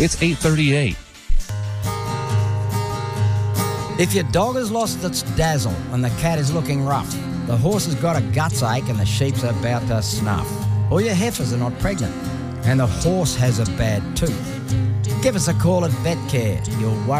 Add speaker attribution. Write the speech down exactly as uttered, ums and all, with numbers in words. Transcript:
Speaker 1: It's eight thirty-eight.
Speaker 2: If your dog has lost its dazzle and the cat is looking rough, the horse has got a guts ache and the sheep's about to snuff, or your heifers are not pregnant and the horse has a bad tooth, give us a call at VetCare. You'll worry